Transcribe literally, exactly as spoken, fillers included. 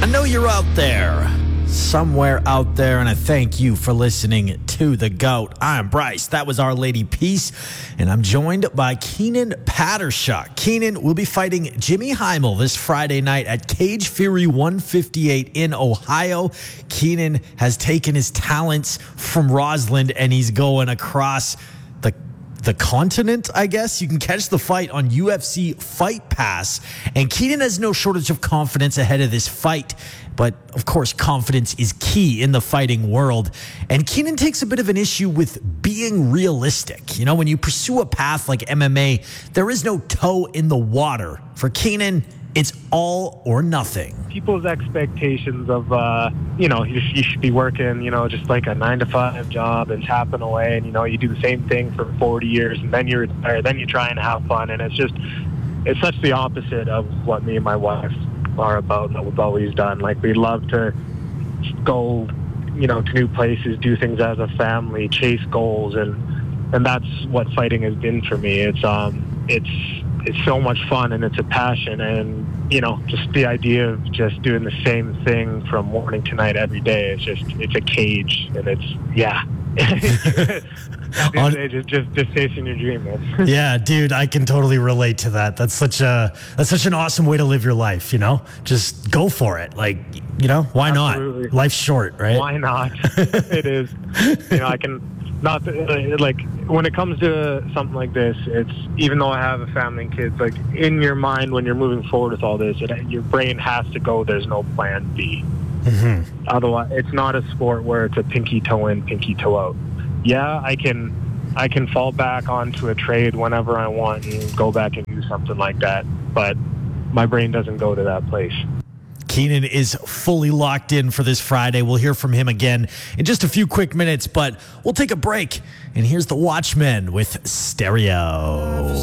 I know you're out there, somewhere out there, and I thank you for listening to The GOAT. I'm Bryce. That was Our Lady Peace, and I'm joined by Keenan Pattershot. Keenan will be fighting Jimmy Heimel this Friday night at Cage Fury one fifty-eight in Ohio. Keenan has taken his talents from Rossland, and he's going across the the continent, I guess. You can catch the fight on U F C Fight Pass. And Keenan has no shortage of confidence ahead of this fight. But, of course, confidence is key in the fighting world. And Keenan takes a bit of an issue with being realistic. You know, when you pursue a path like M M A, there is no toe in the water. For Keenan, it's all or nothing. People's expectations of, uh, you know, you, you should be working, you know, just like a nine to five job and tapping away. And, you know, you do the same thing for forty years and then you retire, then you try and have fun. And it's just, it's such the opposite of what me and my wife are about, that we've always done. Like, we love to go, you know, to new places, do things as a family, chase goals. And, and that's what fighting has been for me. It's, um, it's, it's so much fun and it's a passion, and you know, just the idea of just doing the same thing from morning to night every day, it's just, it's a cage, and it's, yeah. On, just, just just chasing your dream, man. Yeah, dude, I can totally relate to that. That's such a that's such an awesome way to live your life, you know? Just go for it. Like, you know, why Absolutely. not? Life's short, right? Why not? It is. You know, I can not like when it comes to something like this, it's, even though I have a family and kids, like in your mind when you're moving forward with all this, it, your brain has to go, there's no plan B. Mm-hmm. Otherwise, it's not a sport where it's a pinky toe in, pinky toe out. Yeah, I can I can fall back onto a trade whenever I want and go back and do something like that, but my brain doesn't go to that place. Keenan is fully locked in for this Friday. We'll hear from him again in just a few quick minutes, but we'll take a break. And here's the Watchmen with Stereo.